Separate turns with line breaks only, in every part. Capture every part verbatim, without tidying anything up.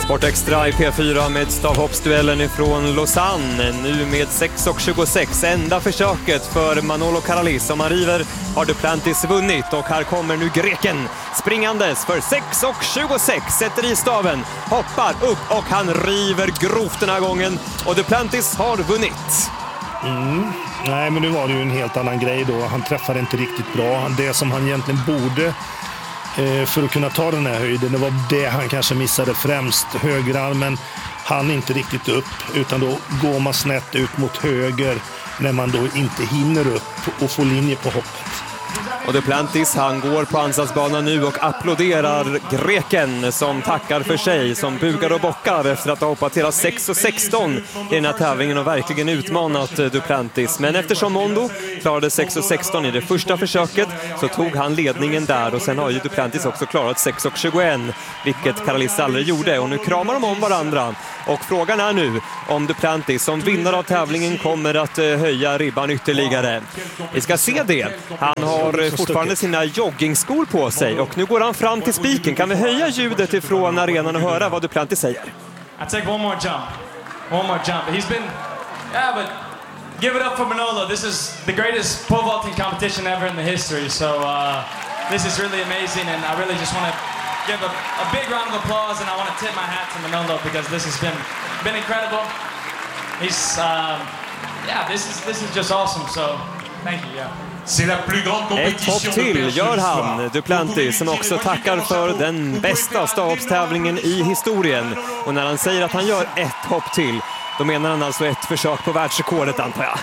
Sport Extra i P fyra med stavhoppsduellen ifrån Lausanne. Nu med sex och tjugosex. Enda försöket för Manolo Karalis. Som han river har Duplantis vunnit. Och här kommer nu greken springandes för sex och tjugosex. Sätter i staven, hoppar upp och han river grovt den här gången. Och Duplantis har vunnit.
Mm. Nej, men nu var det ju en helt annan grej då. Han träffade inte riktigt bra. Det som han egentligen borde för att kunna ta den här höjden, det var det han kanske missade främst. Högerarmen hann inte riktigt upp, utan då går man snett ut mot höger när man då inte hinner upp och får linje på hoppet.
Och Duplantis, han går på ansatsbanan nu och applåderar greken som tackar för sig, som bugar och bockar efter att ha hoppat hela sex och sexton i den här tävlingen och verkligen utmanat Duplantis. Men eftersom Mondo klarade sex och sexton i det första försöket så tog han ledningen där, och sen har ju Duplantis också klarat sex och tjugoett, vilket Karalis aldrig gjorde, och nu kramar de om varandra. Och frågan är nu om Duplantis som vinnare av tävlingen kommer att höja ribban ytterligare. Vi ska se det. Han har fortfarande sina joggingskor på sig och nu går han fram till spiken. Kan vi höja ljudet ifrån arenan och höra vad Duplantis säger?
I take one more jump. One more jump. He's been yeah, but give it up for Manolo. This is the greatest pole vaulting competition ever in the history. So uh, this is really amazing, and I really just want to give a, a big round of applause, and I want to tip my hat to Manolo because this has been been incredible. He's um, yeah, this is this is just awesome. So thank you. Yeah.
Ett hopp till gör han, Duplantis, som också tackar för den bästa stavhoppstävlingen i historien. Och när han säger att han gör ett hopp till, då menar han alltså ett försök på världsrekordet, antar jag.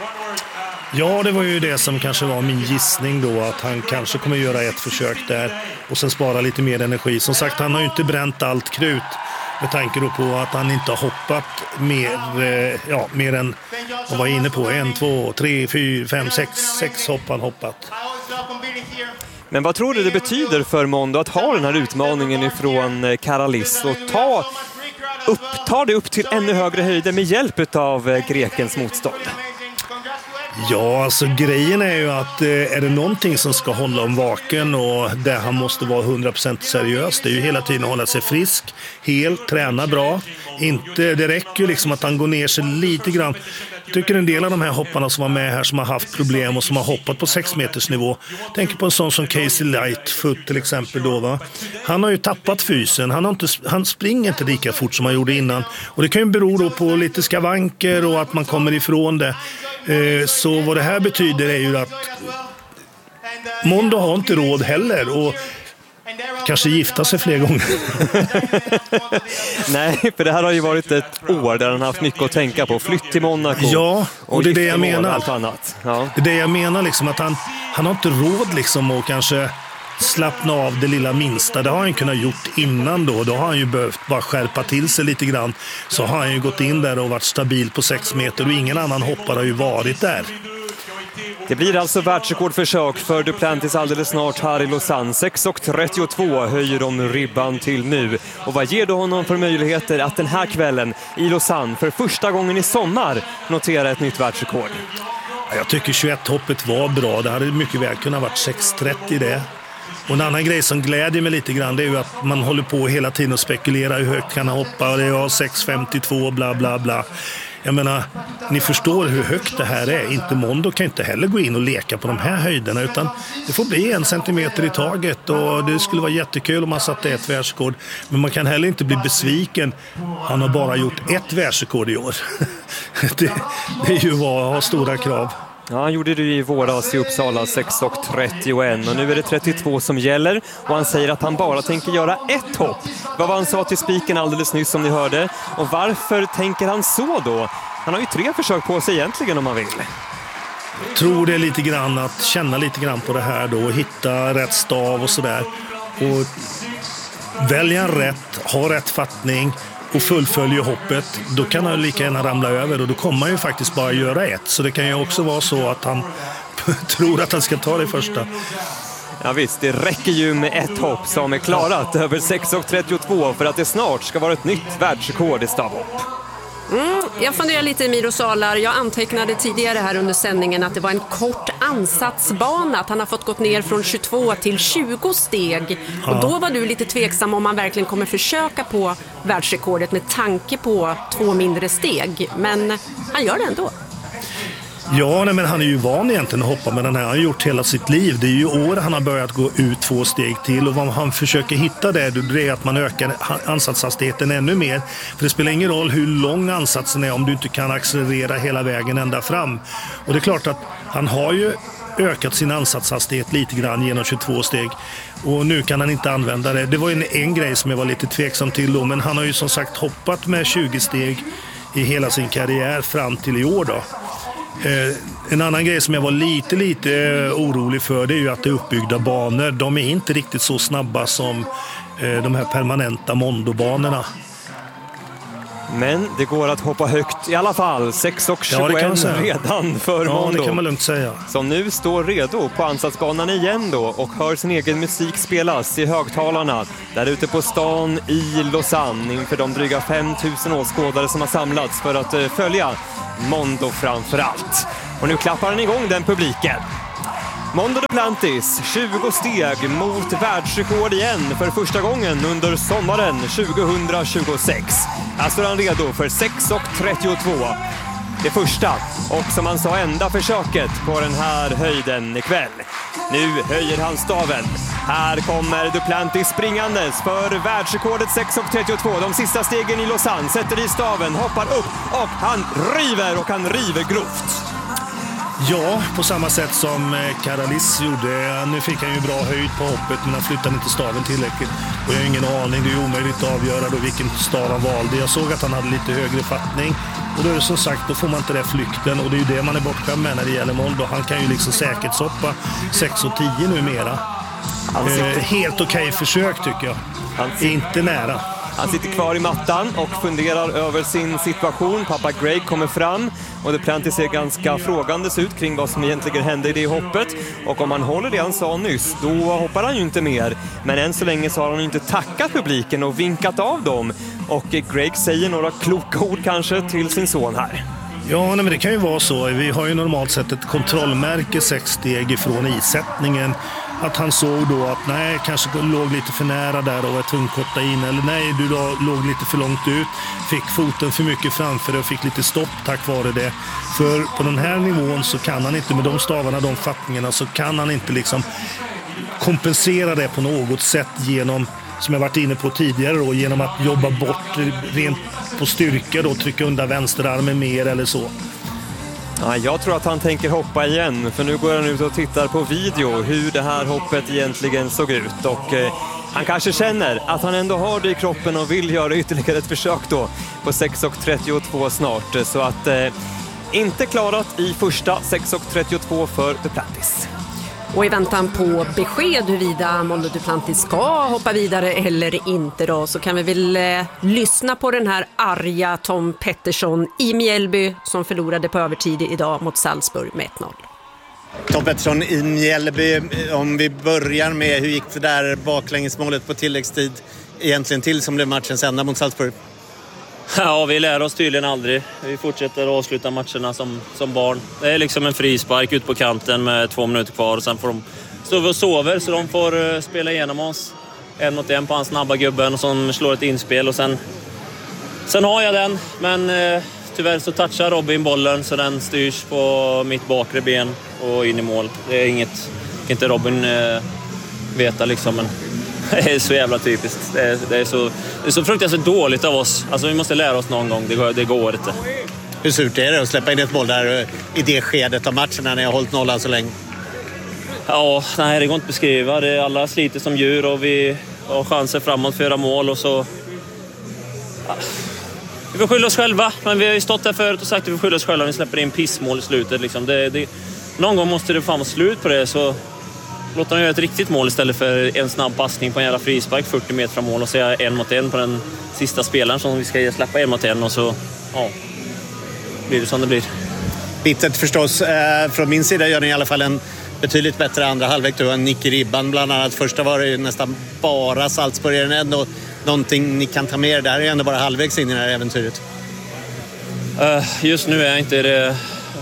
Ja, det var ju det som kanske var min gissning då, att han kanske kommer göra ett försök där och sen spara lite mer energi. Som sagt, han har ju inte bränt allt krut med tanke då på att han inte har hoppat mer, ja, mer än, vad var inne på, en, två, tre, fyra, fem, sex, sex hopp han hoppat.
Men vad tror du det betyder för Mondo att ha den här utmaningen ifrån Karalis och ta, upp, ta det upp till ännu högre höjder med hjälp av grekens motstånd?
Ja, alltså grejen är ju att eh, är det någonting som ska hålla om vaken och där han måste vara hundra procent seriös, det är ju hela tiden att hålla sig frisk, helt, träna bra. Inte, det räcker ju liksom att han går ner sig lite grann. Jag tycker en del av de här hopparna som var med här som har haft problem och som har hoppat på sex meters nivå. Tänker på en sån som Casey Lightfoot till exempel då, va. Han har ju tappat fysen. Han, har inte, han springer inte lika fort som han gjorde innan. Och det kan ju bero då på lite skavanker och att man kommer ifrån det. Eh, så vad det här betyder är ju att Mondo har inte råd heller och kanske gifta sig fler gånger.
Nej, för det här har ju varit ett år där han har haft mycket att tänka på. Flytt till Monaco.
Ja, och, och det är det jag menar.
Allt annat. Ja.
Det är det jag menar liksom, att han, han har inte råd liksom att kanske slappna av det lilla minsta. Det har han kunnat gjort innan då. Då har han ju behövt bara skärpa till sig lite grann. Så har han ju gått in där och varit stabil på sex meter och ingen annan hoppare har ju varit där.
Det blir alltså världsrekordförsök för Duplantis alldeles snart här i Lausanne. sex och trettiotvå höjer de ribban till nu. Och vad ger då honom för möjligheter att den här kvällen i Lausanne för första gången i sommar notera ett nytt världsrekord?
Jag tycker tjugoett-hoppet var bra. Det hade mycket väl kunnat varit sex trettio det. Och en annan grej som glädjer mig lite grann, det är ju att man håller på hela tiden och spekulerar hur högt kan han hoppa. Det är sex femtiotvå bla bla bla. Jag menar, ni förstår hur högt det här är. Inte Mondo kan inte heller gå in och leka på de här höjderna, utan det får bli en centimeter i taget och det skulle vara jättekul om man satte ett världsrekord. Men man kan heller inte bli besviken. Han har bara gjort ett världsrekord i år. det, det är ju vad ha stora krav.
Ja, han gjorde det i våras i Uppsala, sex och trettioett, och nu är det trettiotvå som gäller och han säger att han bara tänker göra ett hopp. Vad var han sa till spiken alldeles nyss som ni hörde, och varför tänker han så då? Han har ju tre försök på sig egentligen om han vill.
Jag tror det är lite grann att känna lite grann på det här då och hitta rätt stav och sådär. Och välja rätt, ha rätt fattning och fullföljer hoppet, då kan han lika gärna ramla över och då kommer han ju faktiskt bara göra ett. Så det kan ju också vara så att han tror att han ska ta det första.
Ja visst, det räcker ju med ett hopp som är klarat över sex och trettiotvå för att det snart ska vara ett nytt världsrekord i stavhopp.
Mm, jag funderar lite, Miro Salar. Jag antecknade tidigare här under sändningen att det var en kort ansatsbana. Att han har fått gått ner från tjugotvå till tjugo steg. Ja. Och då var du lite tveksam om man verkligen kommer försöka på världsrekordet med tanke på två mindre steg. Men han gör det ändå.
Ja, nej, men han är ju van egentligen att hoppa med den här. Han har gjort hela sitt liv. Det är ju år han har börjat gå ut två steg till. Och vad han försöker hitta det, det är att man ökar ansatshastigheten ännu mer. För det spelar ingen roll hur lång ansatsen är om du inte kan accelerera hela vägen ända fram. Och det är klart att han har ju ökat sin ansatshastighet lite grann genom tjugotvå steg. Och nu kan han inte använda det. Det var en, en grej som jag var lite tveksam till då. Men han har ju som sagt hoppat med tjugo steg i hela sin karriär fram till i år då. Eh, en annan grej som jag var lite lite eh, orolig för, det är ju att det är uppbyggda banor. De är inte riktigt så snabba som eh, de här permanenta Mondo-banorna.
Men det går att hoppa högt i alla fall. sex och tjugoett ja, redan för
ja,
Mondo.
Det kan man lugnt säga.
Som nu står redo på ansatsbanan igen då och hör sin egen musik spelas i högtalarna där ute på stan i Lausanne inför de dryga fem tusen åskådare som har samlats för att uh, följa Mondo framför allt. Och nu klappar han igång den publiken. Mondo Duplantis, tjugo steg mot världsrekord igen för första gången under sommaren tjugohundratjugosex. Här står han redo för sex och trettiotvå. Det första och som han sa enda försöket på den här höjden ikväll. Nu höjer han staven. Här kommer Duplantis springandes för världsrekordet sex och trettiotvå. De sista stegen i Lausanne, sätter i staven, hoppar upp och han river och han river grovt.
Ja, på samma sätt som Karalis gjorde. Nu fick han ju bra höjd på hoppet men han flyttade inte staven tillräckligt. Och jag har ingen aning, det är omöjligt att avgöra då vilken stav han valde. Jag såg att han hade lite högre fattning. Och då är det som sagt, då får man inte det flykten. Och det är ju det man är bortskämd med när det gäller Mondo. Han kan ju liksom säkerhetshoppa sex och tio numera. Eh, helt okej okay försök tycker jag. Han är inte nära.
Han sitter kvar i mattan och funderar över sin situation. Pappa Greg kommer fram och Duplantis ser ganska frågandes ut kring vad som egentligen hände i det hoppet. Och om han håller det han sa nyss, då hoppar han ju inte mer. Men än så länge så har han ju inte tackat publiken och vinkat av dem. Och Greg säger några kloka ord kanske till sin son här.
Ja, nej, men det kan ju vara så. Vi har ju normalt sett ett kontrollmärke sex steg ifrån isättningen. Att han såg då att nej, kanske låg lite för nära där och var tvungen att korta in. Eller nej, du då låg lite för långt ut. Fick foten för mycket framför och fick lite stopp tack vare det. För på den här nivån så kan han inte, med de stavarna, de fattningarna, så kan han inte liksom kompensera det på något sätt genom, som jag varit inne på tidigare då, genom att jobba bort rent på styrka då, trycka undan vänsterarmen mer eller så.
Ja, jag tror att han tänker hoppa igen, för nu går han ut och tittar på video hur det här hoppet egentligen såg ut. Och eh, han kanske känner att han ändå har det i kroppen och vill göra ytterligare ett försök då på sex och trettiotvå snart. Så att eh, inte klarat i första sex och trettiotvå för Duplantis.
Och i väntan på besked huruvida Mondo Duplantis ska hoppa vidare eller inte då, så kan vi väl eh, lyssna på den här arga Tom Pettersson i Mjällby som förlorade på övertid idag mot Salzburg med ett noll.
Tom Pettersson i Mjällby, om vi börjar med hur gick det där baklängesmålet på tilläggstid egentligen till som blev matchens enda mot Salzburg?
Ja, vi lär oss tydligen aldrig. Vi fortsätter att avsluta matcherna som, som barn. Det är liksom en frispark ut på kanten med två minuter kvar. Och sen får de stå och sover så de får uh, spela igenom oss. En mot en på hans snabba gubben som slår ett inspel. Och sen, sen har jag den, men uh, tyvärr så touchar Robin bollen så den styrs på mitt bakre ben och in i mål. Det är inget, inte Robin uh, veta liksom, men det är så jävla typiskt. Det är, det är, så, det är så fruktansvärt dåligt av oss. Alltså vi måste lära oss någon gång. Det går, det går inte.
Hur surt är det att släppa in ett mål där i det skedet av matchen när ni har hållit nollan så länge?
Ja, nej, det går inte att beskriva. Det är alla sliter som djur och vi har chanser framåt för att göra mål och så... Ja. Vi får skylla oss själva, men vi har ju stått där förut och sagt att vi får skylla oss själva när vi släpper in pissmål i slutet. Liksom. Det, det, någon gång måste det fan vara slut på det, så... Låt dem göra ett riktigt mål istället för en snabb passning på en jävla frispark fyrtio meter från mål och säga en mot en på den sista spelaren som vi ska släppa en mot en och så ja, blir det som det blir.
Bittert förstås. Eh, från min sida gör ni i alla fall en betydligt bättre andra halvlek. Du har Nick i ribban bland annat. Första var det ju nästan bara Salzburg. Är det ändå någonting ni kan ta med er? Det här är ändå bara halvvägs in i det här äventyret.
Uh, just nu är jag inte i det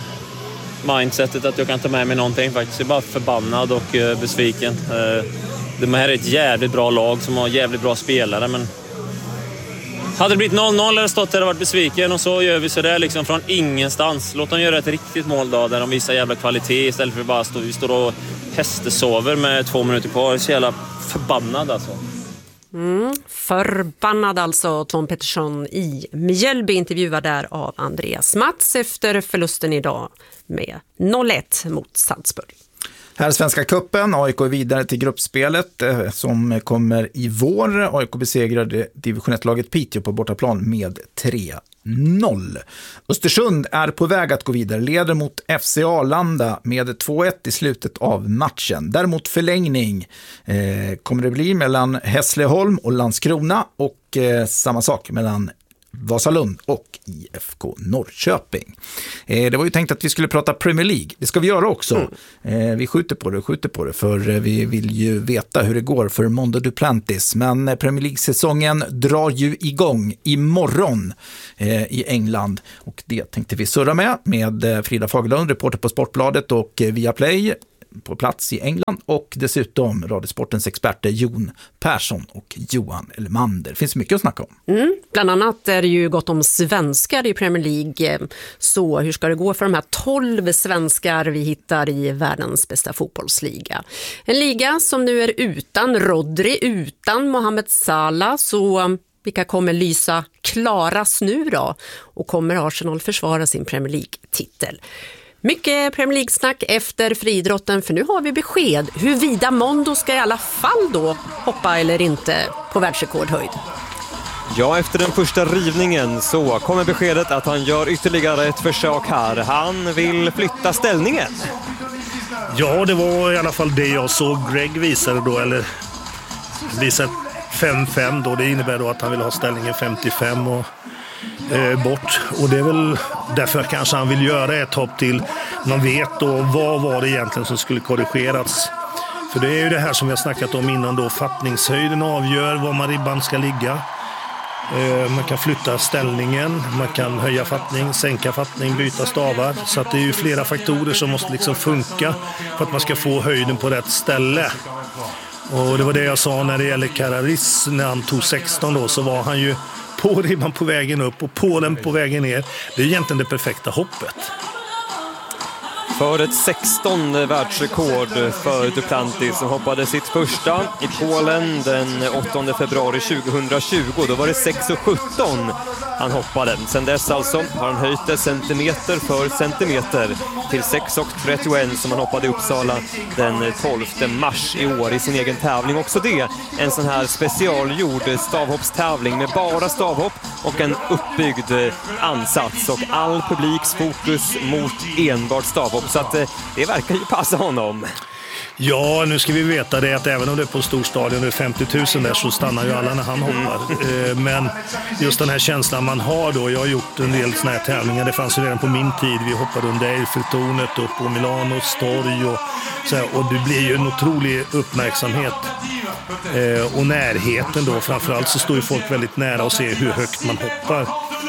mindsetet att jag kan ta med mig någonting faktiskt. Jag är bara förbannad och uh, besviken. Uh, det här är ett jävligt bra lag som har jävligt bra spelare, men hade det blivit noll noll eller stått där och varit besviken, och så gör vi så där liksom från ingenstans. Låt dem göra ett riktigt mål då, där de visar jävla kvalitet istället för att bara stå, vi står och hästesover med två minuter kvar. Jag är så jävla förbannad alltså.
Mm, förbannad alltså Tom Pettersson i Mjällby, intervjuad där av Andreas Mats efter förlusten idag med noll ett mot Salzburg.
Här är Svenska cupen, A I K är vidare till gruppspelet eh, som kommer i vår. A I K besegrade division ett-laget Piteå på bortaplan med tre noll. Östersund är på väg att gå vidare, leder mot F C Arlanda med två ett i slutet av matchen. Däremot förlängning eh, kommer det bli mellan Hässleholm och Landskrona, och eh, samma sak mellan Vasalund och I F K Norrköping. Eh, det var ju tänkt att vi skulle prata Premier League. Det ska vi göra också. Mm. Eh, vi skjuter på det, skjuter på det för vi vill ju veta hur det går för Mondo Duplantis. Men Premier League-säsongen drar ju igång imorgon eh, i England, och det tänkte vi surra med med Frida Fagerlund, reporter på Sportbladet och Viaplay på plats i England, och dessutom Radiosportens experter Jon Persson och Johan Elmander. Det finns mycket att snacka om.
Mm, bland annat är det ju gott om svenskar i Premier League. Så hur ska det gå för de här tolv svenskar vi hittar i världens bästa fotbollsliga? En liga som nu är utan Rodri, utan Mohamed Salah, så vilka kommer lysa klaras nu då? Och kommer Arsenal försvara sin Premier League-titel? Mycket Premier League-snack efter friidrotten, för nu har vi besked huruvida Mondo ska i alla fall då hoppa eller inte på världsrekordhöjd.
Ja, efter den första rivningen så kommer beskedet att han gör ytterligare ett försök här. Han vill flytta ställningen.
Ja, det var i alla fall det jag såg Greg visade då, eller visade fem fem då. Det innebär då att han vill ha ställningen femtiofem och eh, bort. Och det är väl därför kanske han vill göra ett hopp till. Man vet då vad var det egentligen som skulle korrigerats. För det är ju det här som vi har snackat om innan då. Fattningshöjden avgör var man ribban ska ligga. Eh, man kan flytta ställningen, man kan höja fattning, sänka fattning, byta stavar. Så att det är ju flera faktorer som måste liksom funka för att man ska få höjden på rätt ställe. Och det var det jag sa när det gäller Kararis. När han tog sexton då, så var han ju på ribban på vägen upp och på den på vägen ner. Det är egentligen det perfekta hoppet.
För ett sextonde världsrekord för Duplantis som hoppade sitt första i Polen den åttonde februari tjugohundratjugo. Då var det sex sjutton han hoppade. Sen dess alltså har han höjt det centimeter för centimeter till sex trettioett som han hoppade i Uppsala den tolfte mars i år i sin egen tävling. Också det en sån här specialgjord stavhoppstävling med bara stavhopp och en uppbyggd ansats och all publiks fokus mot enbart stavhopp. Så att det verkar ju passa honom.
Ja, nu ska vi veta det att även om det är på stor stadion är femtio tusen där, så stannar ju alla när han hoppar. Mm. Men just den här känslan man har då, jag har gjort en del såna här tävlingar, det fanns ju redan på min tid, vi hoppade under Eiffeltornet och på Milanos torg och så här, och det blir ju en otrolig uppmärksamhet och närheten då, framförallt så står ju folk väldigt nära och ser hur högt man hoppar.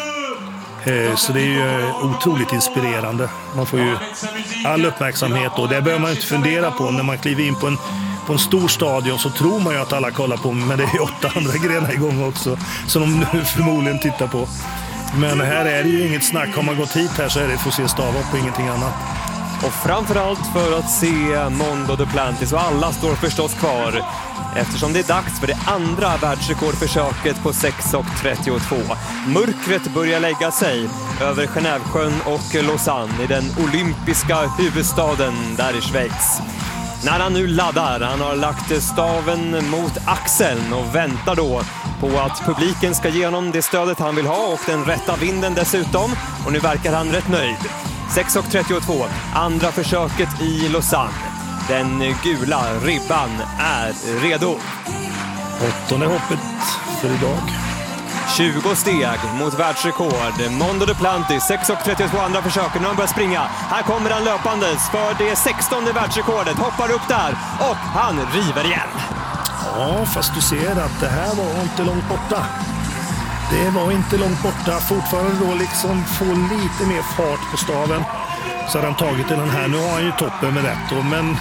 Så det är ju otroligt inspirerande. Man får ju all uppmärksamhet och det behöver man inte fundera på. När man kliver in på en, på en stor stadion så tror man ju att alla kollar på, men det är ju åtta andra grenar igång också som de förmodligen tittar på. Men här är det ju inget snack. Har man gått hit här så är det för att se stavhopp och ingenting annat.
Och framförallt för att se Mondo Duplantis, och alla står förstås kvar eftersom det är dags för det andra världsrekordförsöket på sex trettiotvå. Mörkret börjar lägga sig över Genèvesjön och Lausanne i den olympiska huvudstaden där i Schweiz. När han nu laddar, han har lagt staven mot axeln och väntar då på att publiken ska ge honom det stödet han vill ha och den rätta vinden dessutom. Och nu verkar han rätt nöjd. sex trettiotvå, andra försöket i Lausanne. Den gula ribban är redo.
Åttonde hoppet för idag.
tjugo steg mot världsrekord. Mondo Duplantis, sex trettiotvå andra försöken. Nu han börjar springa. Här kommer han löpandes för det sextonde världsrekordet. Hoppar upp där och han river igen.
Ja, fast du ser att det här var inte långt borta. Det var inte långt borta. Fortfarande då liksom få lite mer fart på staven. Så hade han tagit den här. Nu har han ju toppen med rätt då, men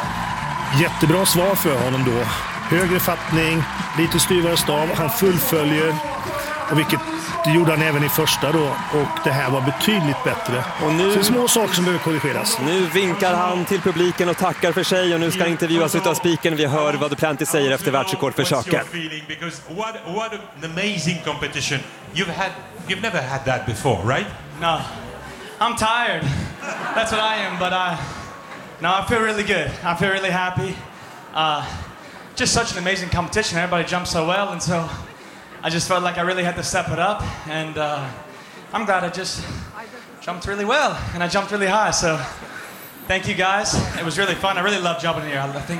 jättebra svar för honom då. Högre fattning, lite styvare stav. Han fullföljer, och vilket det gjorde han även i första då. Och det här var betydligt bättre. Och nu, så det är små saker som behöver korrigeras.
Nu vinkar han till publiken och tackar för sig. Och nu ska han intervjuas utav spiken. Vi hör vad Duplantis säger efter världsrekordförsöket.
What, what an amazing competition. You've had, you've never had that before, right?
No, I'm tired. That's what I am, but uh, no, I feel really good. I feel really happy. Uh, just such an amazing competition. Everybody jumped so well, and so I just felt like I really had to step it up. And uh, I'm glad I just jumped really well, and I jumped really high. So thank you guys. It was really fun. I really love jumping here. I think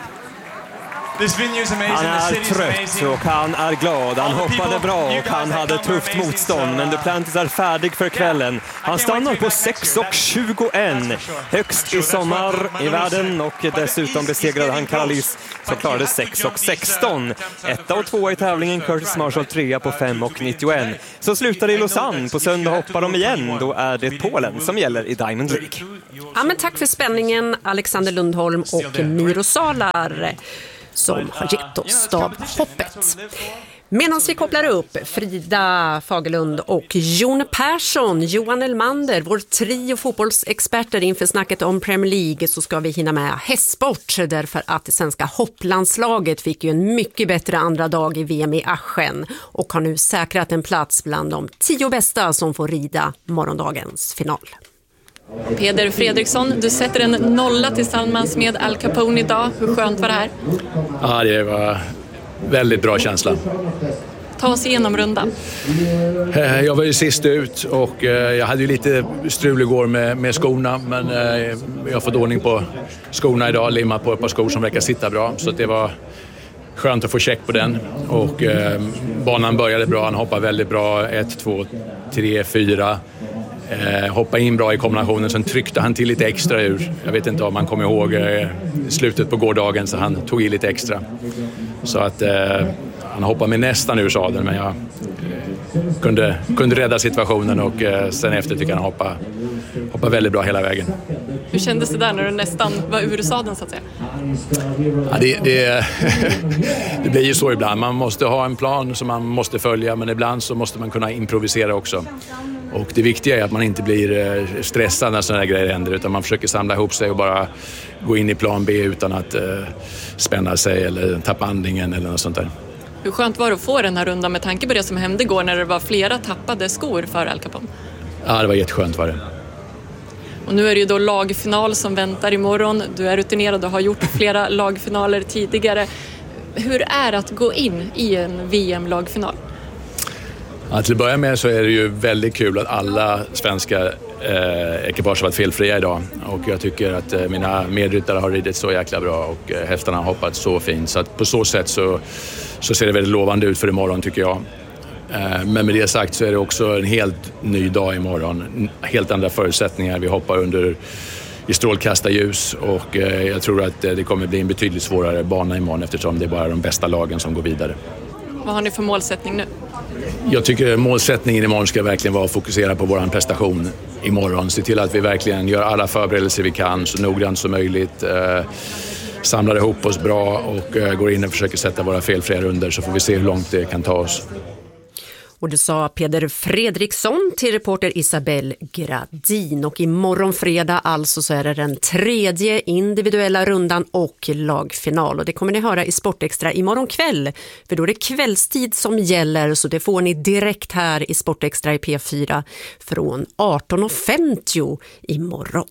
this venue is amazing.
Han
The
är
city is
trött
amazing.
och han är glad. Han hoppade bra och han hade tufft motstånd. Men Duplantis är färdig för kvällen. Han stannar på sex och tjugoett. Högst i sommar i världen, och dessutom besegrade han Karalis som klarade sex och sexton. Etta och tvåa i tävlingen, Curtis Marshall trea på fem och nittioett. Så slutar det i Lausanne. På söndag hoppar de igen. Då är det Polen som gäller i Diamond League.
Ja, men tack för spänningen, Alexander Lundholm och Miro Salar, som har gett oss stavhoppet. Medan vi kopplar upp Frida Fagerlund och Jon Persson, Johan Elmander, vår trio fotbollsexperter inför snacket om Premier League, så ska vi hinna med hästsport, därför att det svenska hopplandslaget fick ju en mycket bättre andra dag i V M i Aschen och har nu säkrat en plats bland de tio bästa som får rida morgondagens final.
Peder Fredriksson, du sätter en nolla tillsammans med Al Capone idag. Hur skönt var det här?
Ja, det var väldigt bra känsla.
Ta oss igenom rundan.
Jag var ju sist ut och jag hade ju lite strul igår med, med skorna, men jag har fått ordning på skorna idag, limmat på ett par skor som verkar sitta bra, så det var skönt att få check på den. Och banan började bra, han hoppade väldigt bra, ett, två, tre, fyra. Eh, hoppa in bra i kombinationen, sen tryckte han till lite extra ur. Jag vet inte om man kommer ihåg eh, slutet på gårdagen, så han tog i lite extra. Så att eh, han hoppade med nästan ur sadeln, men jag eh, kunde, kunde rädda situationen, och eh, sen efter tycker jag han hoppa, hoppa väldigt bra hela vägen.
Hur kändes det där när du nästan var ur sadeln, så att säga?
Ja, det, det, det blir ju så ibland. Man måste ha en plan som man måste följa, men ibland så måste man kunna improvisera också. Och det viktiga är att man inte blir stressad när sådana här grejer händer, utan man försöker samla ihop sig och bara gå in i plan B utan att uh, spänna sig eller tappa andningen eller något sånt där.
Hur skönt var det att få den här rundan med tanke på det som hände igår när det var flera tappade skor för Al Capone?
Ja, det var jätteskönt var det.
Och nu är det ju då lagfinal som väntar imorgon. Du är rutinerad och har gjort flera lagfinaler tidigare. Hur är det att gå in i en V M-lagfinal?
Ja, till att börja med så är det ju väldigt kul att alla svenska eh, ekipage har varit felfria idag. Och jag tycker att eh, mina medryttare har ridit så jäkla bra och eh, hästarna har hoppat så fint. Så att på så sätt så, så ser det väldigt lovande ut för imorgon, tycker jag. Eh, men med det sagt så är det också en helt ny dag imorgon. Helt andra förutsättningar. Vi hoppar under i strålkastarljus, och eh, jag tror att eh, det kommer bli en betydligt svårare bana imorgon, eftersom det är bara de bästa lagen som går vidare.
Vad har ni för målsättning nu?
Jag tycker målsättningen imorgon ska verkligen vara att fokusera på vår prestation imorgon. Se till att vi verkligen gör alla förberedelser vi kan så noggrant som möjligt. Eh, samlar ihop oss bra och eh, går in och försöker sätta våra felfria runder, så får vi se hur långt det kan ta oss.
Och det sa Peder Fredriksson till reporter Isabelle Gradin. Och imorgon fredag alltså så är det den tredje individuella rundan och lagfinal. Och det kommer ni höra i Sportextra imorgon kväll. För då är det kvällstid som gäller, så det får ni direkt här i Sportextra i P fyra från arton femtio imorgon.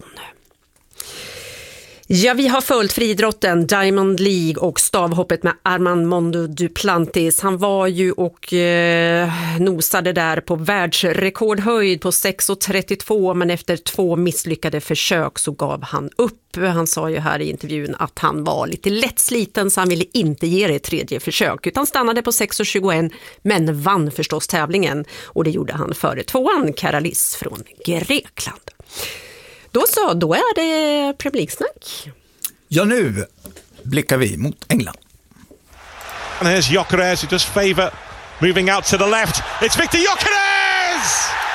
Ja, vi har följt friidrotten, Diamond League och stavhoppet med Armando Duplantis. Han var ju och eh, nosade där på världsrekordhöjd på sex trettiotvå, men efter två misslyckade försök så gav han upp. Han sa ju här i intervjun att han var lite lättsliten, så han ville inte ge det ett tredje försök, utan stannade på sex tjugoett, men vann förstås tävlingen. Och det gjorde han före tvåan, Karalis från Grekland. Då så, då är det Premier League-snack.
Ja, nu blickar vi mot England.
And here's Gyökeres, who does favour Moving out to the left, it's Viktor Gyökeres!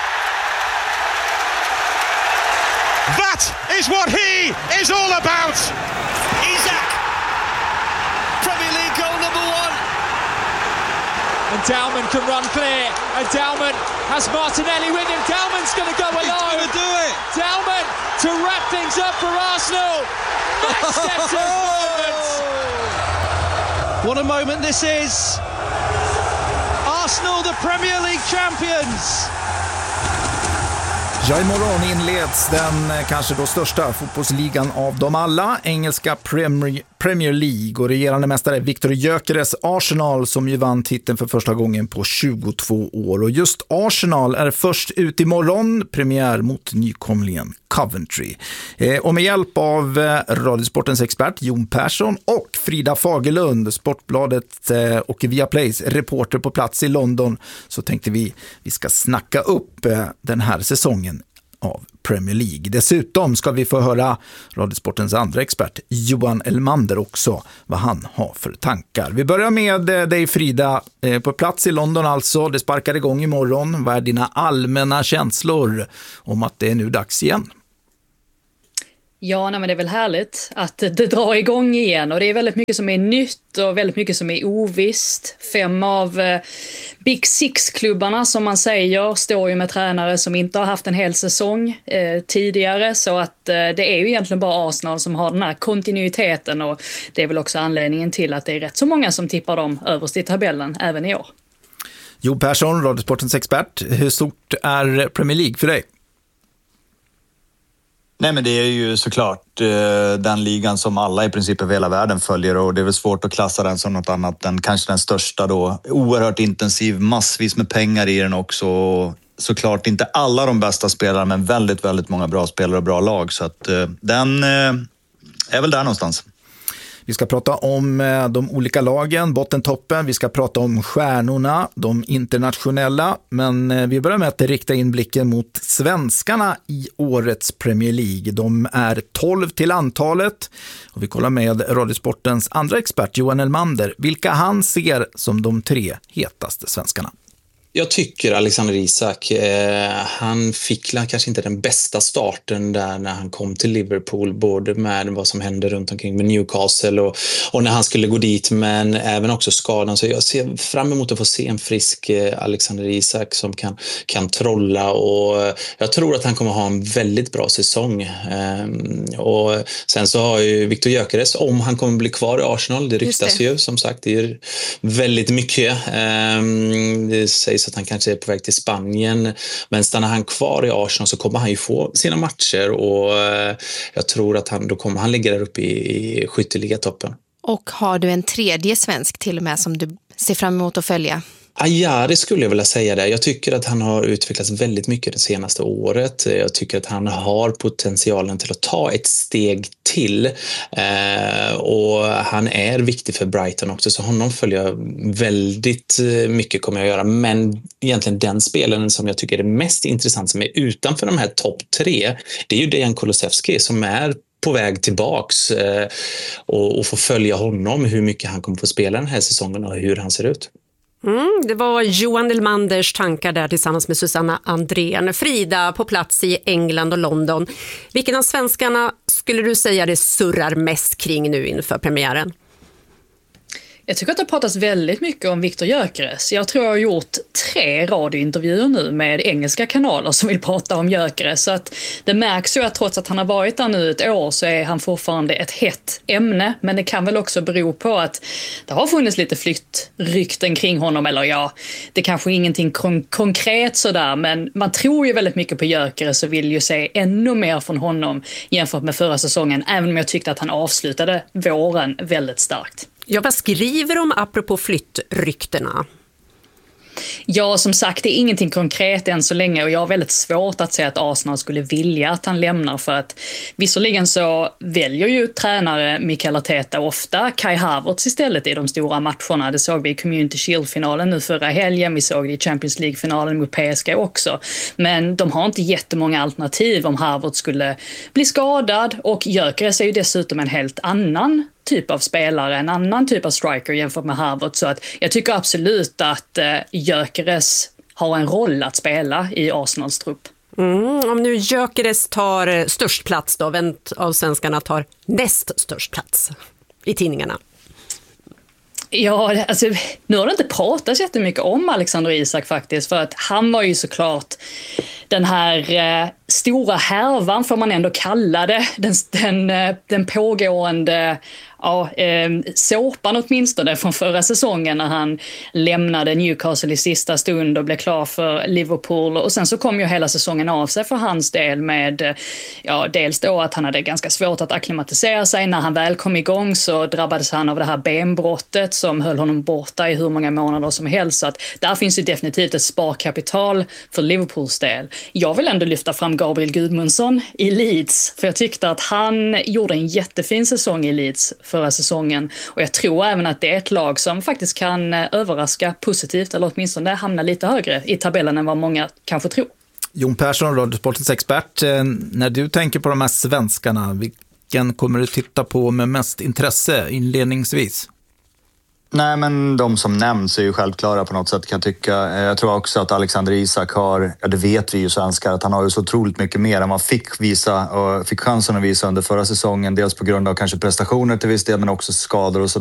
That is what he is all about!
Isak! Premier League goal number one!
And Dalman can run clear, and Dalman has Martinelli with him. Dalman's going to go alone.
He's going to do it.
Dalman to wrap things up for Arsenal. Magnificent moment.
What a moment this is. Arsenal, the Premier League champions.
Ja, imorgon inleds den eh, kanske då största fotbollsligan av dem alla, engelska Premier, Premier League, och regerande mästare Viktor Gyökeres Arsenal som ju vann titeln för första gången på tjugotvå år. Och just Arsenal är först ut imorgon, premiär mot nykomlingen Coventry. Eh, och med hjälp av eh, Radiosportens expert Jon Persson och Frida Fagerlund, Sportbladet eh, och Viaplays reporter på plats i London, så tänkte vi vi ska snacka upp eh, den här säsongen av Premier League. Dessutom ska vi få höra Radiosportens andra expert Johan Elmander också, vad han har för tankar. Vi börjar med eh, dig Frida, eh, på plats i London alltså. Det sparkar igång imorgon. Vad är dina allmänna känslor om att det är nu dags igen?
Ja, nej, men det är väl härligt att det drar igång igen, och det är väldigt mycket som är nytt och väldigt mycket som är ovisst. Fem av eh, Big Six-klubbarna som man säger står ju med tränare som inte har haft en hel säsong eh, tidigare, så att eh, det är ju egentligen bara Arsenal som har den här kontinuiteten, och det är väl också anledningen till att det är rätt så många som tippar dem överst i tabellen även i år.
Jo Persson, Radiosportens expert, hur stort är Premier League för dig?
Nej, men det är ju såklart eh, den ligan som alla i princip över hela världen följer, och det är väl svårt att klassa den som något annat än kanske den största då. Oerhört intensiv, massvis med pengar i den också. Såklart inte alla de bästa spelarna, men väldigt, väldigt många bra spelare och bra lag. Så att eh, den eh, är väl där någonstans.
Vi ska prata om de olika lagen, bottentoppen. Vi ska prata om stjärnorna, de internationella. Men vi börjar med att rikta in blicken mot svenskarna i årets Premier League. De är tolv till antalet. Och vi kollar med Radiosportens andra expert Johan Elmander, vilka han ser som de tre hetaste svenskarna.
Jag tycker Alexander Isak, eh, han fick kanske inte den bästa starten där när han kom till Liverpool, både med vad som hände runt omkring med Newcastle och, och när han skulle gå dit, men även också skadan. Så jag ser fram emot att få se en frisk eh, Alexander Isak som kan, kan trolla, och eh, jag tror att han kommer ha en väldigt bra säsong. Eh, och sen så har ju Viktor Gyökeres, om han kommer bli kvar i Arsenal, det ryktas det. ju som sagt, det är väldigt mycket. Eh, det sägs att han kanske är på väg till Spanien, men stannar han kvar i Arsenal så kommer han ju få sina matcher, och jag tror att han, då kommer han ligga där uppe i, i skytteligatoppen.
Och har du en tredje svensk till och med som du ser fram emot att följa?
Ah, ja, det skulle jag vilja säga det. Jag tycker att han har utvecklats väldigt mycket det senaste året. Jag tycker att han har potentialen till att ta ett steg till. Eh, och han är viktig för Brighton också, så honom följer jag väldigt mycket kommer jag göra. Men egentligen den spelaren som jag tycker är mest intressant, som är utanför de här topp tre, det är ju Dejan Kulusevski som är på väg tillbaks, eh, och, och få följa honom, hur mycket han kommer få spela den här säsongen och hur han ser ut.
Mm, det var Johan Elmanders tankar där tillsammans med Susanna Andrén. Frida på plats i England och London. Vilken av svenskarna skulle du säga det surrar mest kring nu inför premiären?
Jag tycker att det pratas väldigt mycket om Viktor Gyökeres. Jag tror jag har gjort tre radiointervjuer nu med engelska kanaler som vill prata om Gyökeres. Så att det märks ju att trots att han har varit där nu ett år så är han fortfarande ett hett ämne. Men det kan väl också bero på att det har funnits lite flyttrykten kring honom. Eller ja, det kanske är ingenting kon- konkret sådär. Men man tror ju väldigt mycket på Gyökeres och vill ju se ännu mer från honom jämfört med förra säsongen. Även om jag tyckte att han avslutade våren väldigt starkt.
Ja, vad skriver de apropå flyttryktena?
Ja, som sagt, det är ingenting konkret än så länge, och jag har väldigt svårt att säga att Arsenal skulle vilja att han lämnar, för att visserligen så väljer ju tränare Mikel Arteta ofta Kai Havertz istället i de stora matcherna. Det såg vi i Community Shield-finalen nu förra helgen, vi såg det i Champions League-finalen mot P S G också. Men de har inte jättemånga alternativ om Havertz skulle bli skadad, och Gyökeres är ju dessutom en helt annan typ av spelare, en annan typ av striker jämfört med Havertz. Så att jag tycker absolut att eh, Gyökeres har en roll att spela i Arsenals trupp.
Mm, om nu Gyökeres tar störst plats då, vem av svenskarna tar näst störst plats i tidningarna?
Ja, alltså, nu har det inte pratats jättemycket om Alexander Isak faktiskt, för att han var ju såklart den här eh, stora härvan, får man ändå kalla det, den, den, eh, den pågående ja, eh, såpan åtminstone från förra säsongen när han lämnade Newcastle i sista stund och blev klar för Liverpool. Och sen så kom ju hela säsongen av sig för hans del med, ja, dels då att han hade ganska svårt att akklimatisera sig. När han väl kom igång så drabbades han av det här benbrottet som höll honom borta i hur många månader som helst. Så att där finns ju definitivt ett sparkapital för Liverpools del. Jag vill ändå lyfta fram Gabriel Gudmundsson i Leeds, för jag tyckte att han gjorde en jättefin säsong i Leeds förra säsongen. Och jag tror även att det är ett lag som faktiskt kan överraska positivt, eller åtminstone hamna lite högre i tabellen än vad många kanske tror.
Jon Persson, Radiosportens expert. När du tänker på de här svenskarna, vilken kommer du titta på med mest intresse inledningsvis?
Nej, men de som nämns är ju självklara på något sätt, kan jag tycka. Jag tror också att Alexander Isak har, ja det vet vi ju svenskar, att han har ju så otroligt mycket mer än man fick visa och fick chansen att visa under förra säsongen. Dels på grund av kanske prestationer till viss del, men också skador och så.